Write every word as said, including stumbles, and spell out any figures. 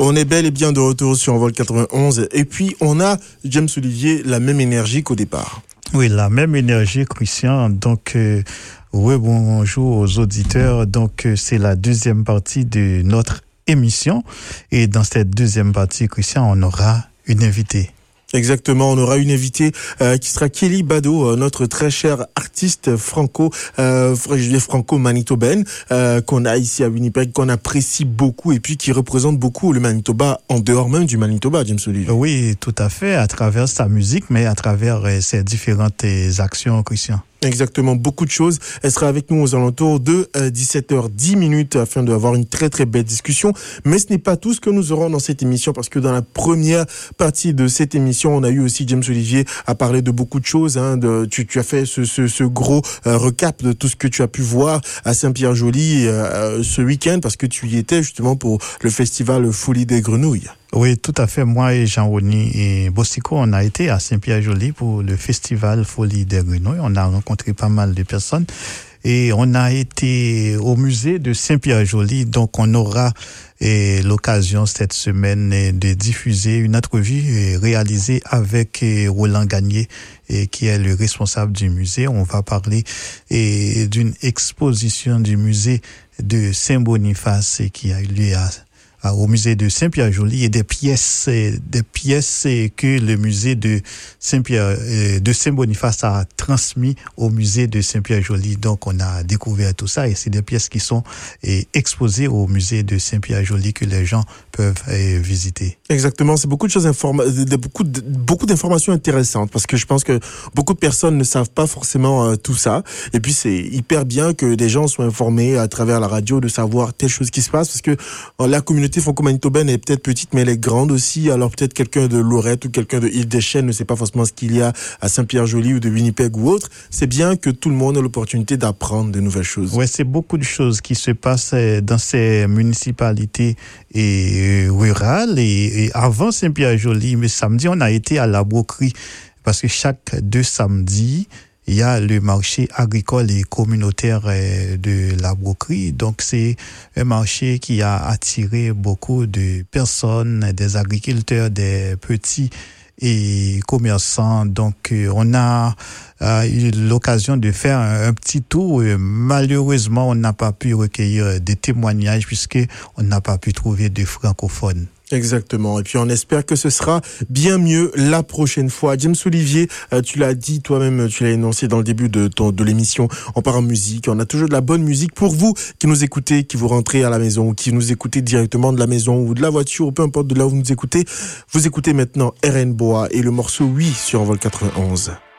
On est bel et bien de retour sur Envol quatre-vingt-onze et puis on a, James Olivier, la même énergie qu'au départ. Oui, la même énergie, Christian. Donc, euh, oui, bonjour aux auditeurs. Donc, euh, c'est la deuxième partie de notre émission. Et dans cette deuxième partie, Christian, on aura une invitée. Exactement, on aura une invitée euh, qui sera Kelly Bado, euh, notre très cher artiste franco, euh, franco-manitobaine, euh, qu'on a ici à Winnipeg, qu'on apprécie beaucoup et puis qui représente beaucoup le Manitoba en dehors même du Manitoba, James Olivier. Oui, tout à fait, à travers sa musique, mais à travers euh, ses différentes euh, actions, Christian. Exactement, beaucoup de choses. Elle sera avec nous aux alentours de euh, dix-sept heures dix afin d'avoir une très très belle discussion. Mais ce n'est pas tout ce que nous aurons dans cette émission parce que dans la première partie de cette émission, on a eu aussi James Olivier à parler de beaucoup de choses. Hein, de, tu, tu as fait ce, ce, ce gros euh, recap de tout ce que tu as pu voir à Saint-Pierre-Joli euh, ce week-end parce que tu y étais justement pour le festival Folie des Grenouilles. Oui, tout à fait. Moi et Jean-Rony et Bossico, on a été à Saint-Pierre-Joli pour le festival Folie des Grenouilles. On a rencontré pas mal de personnes et on a été au musée de Saint-Pierre-Joli. Donc, on aura eh, l'occasion cette semaine eh, de diffuser une entrevue eh, réalisée avec eh, Roland Gagné, eh, qui est le responsable du musée. On va parler eh, d'une exposition du musée de Saint-Boniface eh, qui a eu lieu à au musée de Saint-Pierre-Joli et des pièces, des pièces que le musée de Saint-Pierre, de Saint-Boniface a transmis au musée de Saint-Pierre-Joli. Donc, on a découvert tout ça et c'est des pièces qui sont exposées au musée de Saint-Pierre-Joli que les gens peuvent visiter. Exactement. C'est beaucoup de choses informa- de, beaucoup, de, beaucoup d'informations intéressantes parce que je pense que beaucoup de personnes ne savent pas forcément euh, tout ça. Et puis, c'est hyper bien que des gens soient informés à travers la radio de savoir telle chose qui se passe parce que euh, la communauté franco-manitobaine est peut-être petite, mais elle est grande aussi. Alors peut-être quelqu'un de Lorette ou quelqu'un de Île-des-Chênes ne sait pas forcément ce qu'il y a à Saint-Pierre-Joli ou de Winnipeg ou autre. C'est bien que tout le monde ait l'opportunité d'apprendre de nouvelles choses. Ouais, c'est beaucoup de choses qui se passent dans ces municipalités et rurales. Et, et avant Saint-Pierre-Joli, mais samedi, on a été à la Broquerie parce que chaque deux samedis, il y a le marché agricole et communautaire de la Broquerie. Donc, c'est un marché qui a attiré beaucoup de personnes, des agriculteurs, des petits et commerçants. Donc, on a euh, eu l'occasion de faire un, un petit tour. Malheureusement, on n'a pas pu recueillir des témoignages puisque on n'a pas pu trouver de francophones. Exactement. Et puis on espère que ce sera bien mieux la prochaine fois. James Olivier, euh, tu l'as dit toi-même, tu l'as énoncé dans le début de ton, de l'émission. On part en musique. On a toujours de la bonne musique pour vous qui nous écoutez, qui vous rentrez à la maison, ou qui nous écoutez directement de la maison ou de la voiture, ou peu importe de là où vous nous écoutez. Vous écoutez maintenant R N Boa et le morceau Oui sur Envol quatre-vingt-onze.